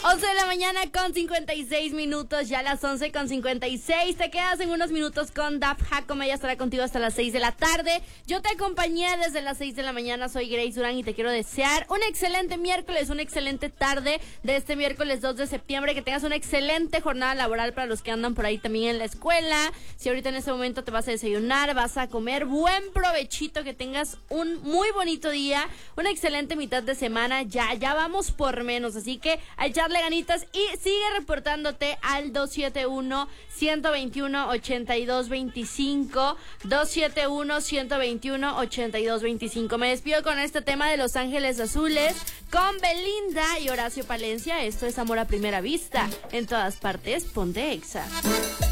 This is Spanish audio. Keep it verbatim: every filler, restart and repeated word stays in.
once de la mañana con cincuenta y seis minutos, ya las once con cincuenta y seis. Te quedas en unos minutos con Daf Jacome, ella estará contigo hasta las seis de la tarde. Yo te acompañé desde las seis de la mañana, soy Grace Durán y te quiero desear un excelente miércoles, una excelente tarde de este miércoles dos de septiembre. Que tengas una excelente jornada laboral para los que andan por ahí también en la escuela. Si ahorita en este momento te vas a desayunar, vas a comer, buen provechito, que tengas un muy bonito día, una excelente mitad de semana. Ya, ya vamos por menos, así que a echarle ganitas y sigue reportándote al dos siete uno, uno dos uno, ocho dos dos cinco, dos siete uno, uno dos uno, ocho dos dos cinco. Me despido con este tema de Los Ángeles Azules con Belinda y Horacio Palencia. Esto es Amor a Primera Vista. En todas partes, ponte Exa.